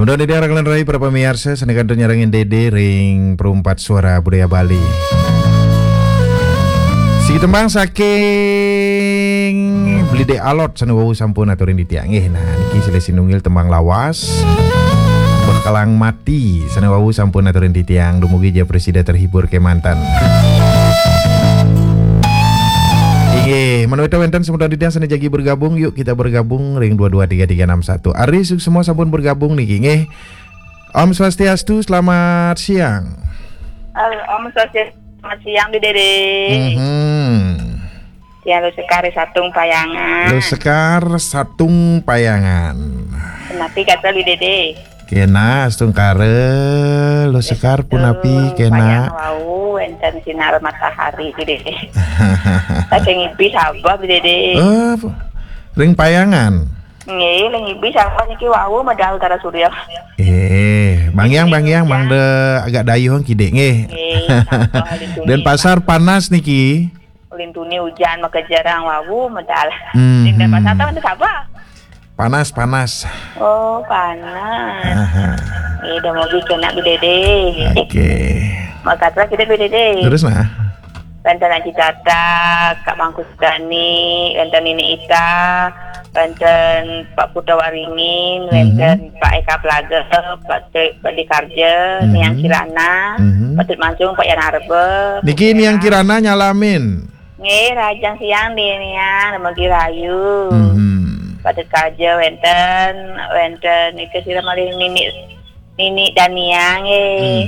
Semoga di daerah rai para pemirsa senekan tu nyarangin Dede ring perumpat suara budaya Bali. Si tembang saking beli de alot sana wau sampun aturin di tiang nah niki sile sinungil tembang lawas berkalang mati sana wau sampun aturin di tiang dumugi ja presiden terhibur ke mantan. Menurut wenten semudah di sana jagi bergabung yuk kita bergabung ring 223361. Ari semua sampun bergabung niki Om Swastiastu selamat siang. Om Swastiastu selamat siang di Dede. Ya lu sekar satung payangan. Lu sekar satung payangan. Kenapa kata di Dede? Kena astung kare lu sekar punapi kena. Payang wau enten sinar matahari di Dede. Saking ibi sabab di Dede. Ring payangan. Nggih, lengibi sabab niki wau medal utara surya. Bangyang mang de agak dayuh kide nggih. Dan pasar panas niki. Lintuni hujan maka jarang wau medal. Dan pasar tahu sabah. Panas. Oh, panas. Udah mau kena Dede. Oke. Maka kita Dede. Terus nah. Banten Haji Tata, Kak Mangkus Dani, banten Nini Ita, banten Pak Putra Waringin, banten Pak Eka Plaga, Pak Dikarja, Niang Kirana, Pak Tut Mansung, Pak Yan Harbe. Niki Niang Kirana nyalamin. Nggih, rajang siang di Niang, nama Girayu. Pak Tut Karja, banten Niki sira malih Nini Daniang nggih.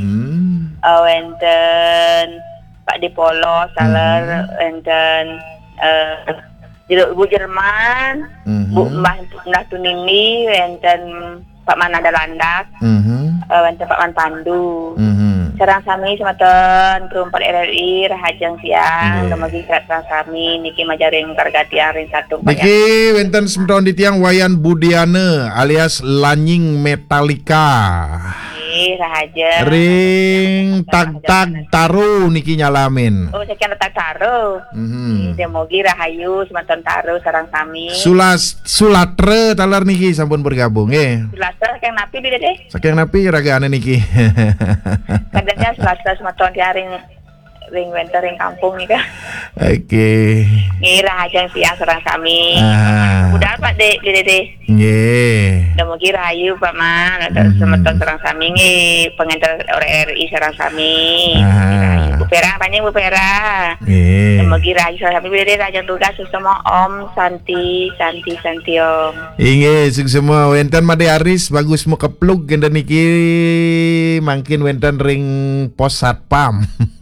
Banten Pak Dipolo, Saler, enten Bu Jerman, Bu Mbah Tunini, enten Pak Manada Landak, enten Pak Man Pandu. Sarang sami semeton perumpat RRI rahajang siang, kemagi sarang sami niki majaring kargati ring satu. Niki wenten semeton di tiang Wayan Budiane alias Lanying Metallica. Rahaja ring tag taru niki nyalamin. Oh sekian letak taru. Demogi rahayu semantan taru sarang sami. Sulatre talar niki sampun bergabung Sulatre saking napi di Dede. Saking napi ragaane niki. Kadangnya sulatre semantan di ring winter ring kampung nih kan. Oke. Rahajang siang sarang sami. Udah Pak Dede. Nggih. Demogi rahayu Pak Man, semantan sarang sami nggih pengantar RRI sarang sami. Bu Pera, panjang Bu Pera. Demogi rahayu sarang sami Dede rajang tugas semua Om Santi Om. Inggih, semua wenten Made Aris bagus mau keplug genda niki mangkin wenten ring pos satpam.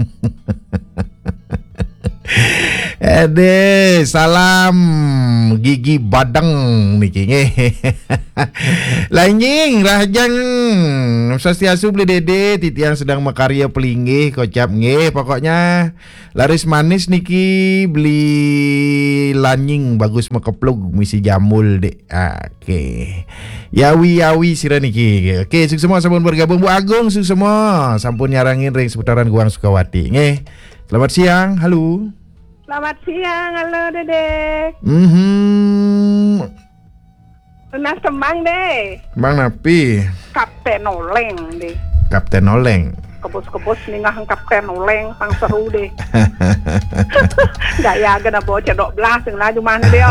Salam gigi badeng niki nggih. Lanjing rahajang Swastiastu beli Dede titian sedang makarya pelinggih kocap nggih pokoknya laris manis niki beli lanying bagus mekeplug misi jamul dek. Oke. Yawi sira niki. Oke, suk semua sampun bergabung Bu Agung suk semua sampun nyarangin ring seputaran Guang Sukawati nggih. Selamat siang, halo. Selamat siang, halo Dede. Lunas tembang deh. Bang Napi. Kapten Oleng deh. Kapten Oleng. Kebus ningah Kapten Oleng pang seru deh. Gaya gana bocah 12 sing laju mana dia.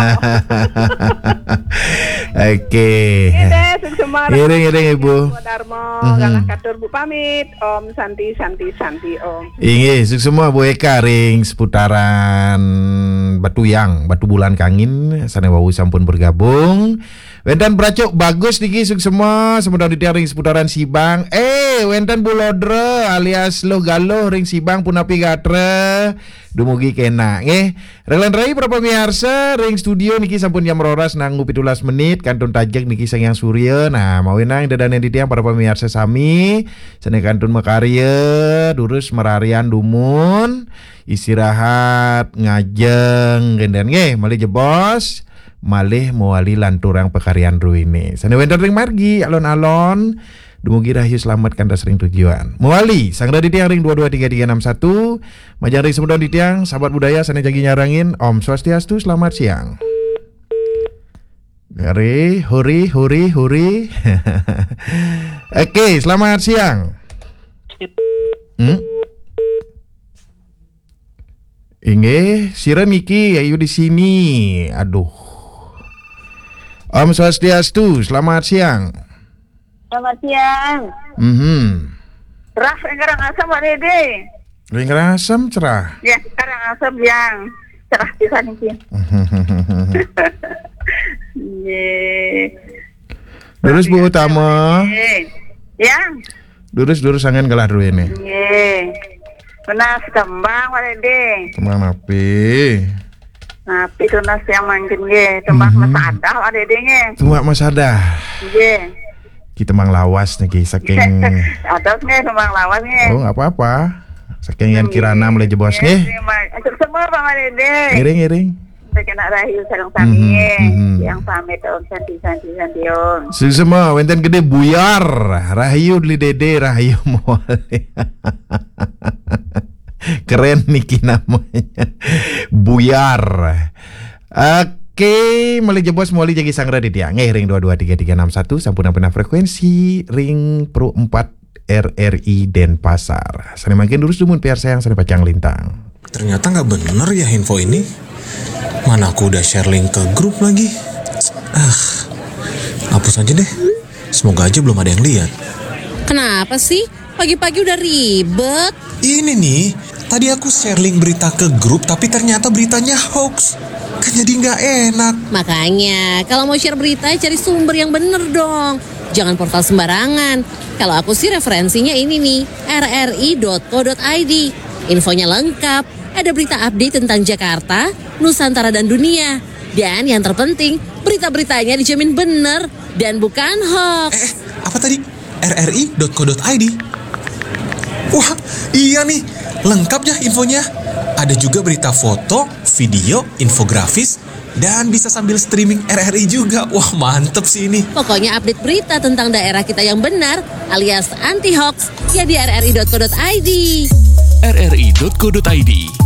Oke. Dede semua. Iring Ibu. Darmo galah katur Bu pamit. Om Santi Om. Inggih, semua Bu Eka ring seputaran Batu Bulan Kangin sana wau sampun bergabung. Wenten Bracuk bagus niki semua semudah di ring seputaran Sibang. Wenten Bu Lodre alias Lo Galoh ring Sibang punapi gatre dumugi kena nggih. Reglan rai para pemirsa ring studio niki sampun jam roras nanggu 17 menit kantun tajek niki Sangyang Surya. Nah mau nang dadane di tiang para pemirsa sami sene kantun makarya durus merarian dumun istirahat ngajeng genden nggih malih jebos malih mewali lanturang pekarian ruini. Sane wenten ring margi alon-alon dumugi rahayu selamat kandas ring tujuan. Mewali sang di tiang ring 223361 majang ring semudon di tiang sahabat budaya sane jagi nyarangin Om Swastiastu selamat siang. Huri. Oke, selamat siang. Inge, siren iki ayo di sini. Aduh. Om Swastiastu, selamat siang. Selamat siang. Cerah Karangasem Pak Dede. Karangasem cerah. Ya, Karangasem yang cerah pisan iki. Durus Bu Utama. Ya. Durus angan galah dulu ini. Tunas kembang Pak Dede. Kembang api. Api tunas yang mangkin ge, tembak masadah Pak Dede ge. Tembak masadah. Nggih. Kita mang lawas nih saking. Atas ge tembang lawas ge. Oh, enggak apa-apa. Saking yang kirana mulai jebos nggih. Semua Pak Dede. Ngiring. Kena Rahayu sareng sami yang pamit om santi om. Semua wenten gede buyar. Rahayu li Dede Rahayu moal. Keren niki namanya. Buyar. Oke, mulai jebos mulai jadi sang Raditya. Ring 223361 sampun pena frekuensi ring pro 4 RRI Denpasar. Sana makin lurus dumun PR sayang sana pacang lintang. Ternyata nggak bener ya info ini. Mana aku udah share link ke grup lagi. Hapus aja deh. Semoga aja belum ada yang lihat. Kenapa sih? Pagi-pagi udah ribet. Ini nih, tadi aku share link berita ke grup tapi ternyata beritanya hoax. Kan jadi nggak enak. Makanya, kalau mau share berita cari sumber yang bener dong. Jangan portal sembarangan. Kalau aku sih referensinya ini nih, rri.co.id. Infonya lengkap, ada berita update tentang Jakarta, Nusantara dan dunia. Dan yang terpenting, berita-beritanya dijamin bener dan bukan hoax. Apa tadi? rri.co.id. Wah, iya nih, lengkap ya infonya. Ada juga berita foto, video, infografis, dan bisa sambil streaming RRI juga. Wah, mantep sih ini. Pokoknya update berita tentang daerah kita yang benar alias anti hoax ya di rri.co.id. rri.co.id